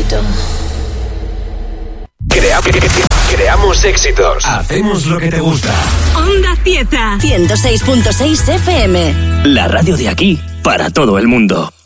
Creamos éxitos. Hacemos lo que te gusta. Onda Cieza. 106.6 FM. La radio de aquí para todo el mundo.